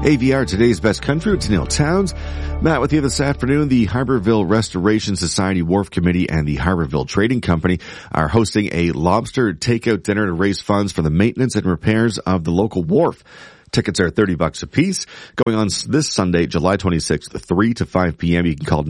AVR, today's best country. It's Neil Towns. Matt with you this afternoon. The Harborville Restoration Society Wharf Committee and the Harborville Trading Company are hosting a lobster takeout dinner to raise funds for the maintenance and repairs of the local wharf. Tickets are $30 a piece. Going on this Sunday, July 26th, 3 to 5 p.m. You can call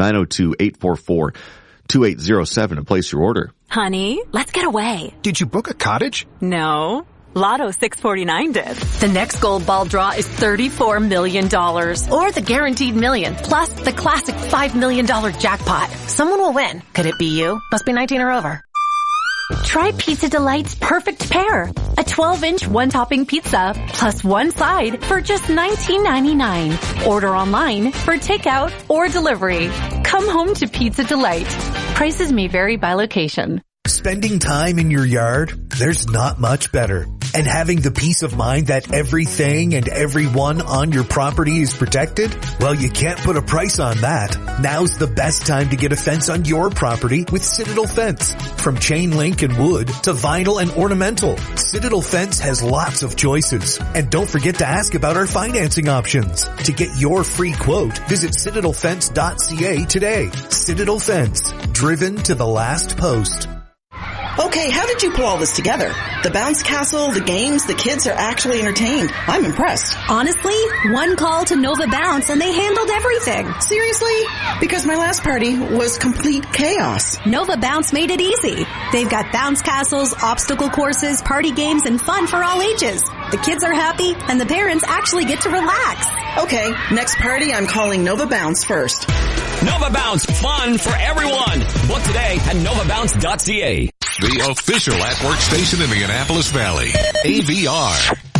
902-844-2807 and place your order. Honey, let's get away. Did you book a cottage? No. Lotto 649 did. The next gold ball draw is $34 million. Or the guaranteed million, plus the classic $5 million jackpot. Someone will win. Could it be you? Must be 19 or over. Try Pizza Delight's perfect pair. A 12-inch one-topping pizza plus one side for just $19.99. Order online for takeout or delivery. Come home to Pizza Delight. Prices may vary by location. Spending time in your yard? There's not much better. And having the peace of mind that everything and everyone on your property is protected? Well, you can't put a price on that. Now's the best time to get a fence on your property with Citadel Fence. From chain link and wood to vinyl and ornamental, Citadel Fence has lots of choices. And don't forget to ask about our financing options. To get your free quote, visit citadelfence.ca today. Citadel Fence, driven to the last post. Okay, how did you put all this together? The bounce castle, the games, the kids are actually entertained. I'm impressed. Honestly, one call to Nova Bounce and they handled everything. Seriously? Because my last party was complete chaos. Nova Bounce made it easy. They've got bounce castles, obstacle courses, party games, and fun for all ages. The kids are happy and the parents actually get to relax. Okay, next party I'm calling Nova Bounce first. Nova Bounce, fun for everyone. Book today at novabounce.ca. The official at-work station in the Annapolis Valley. AVR.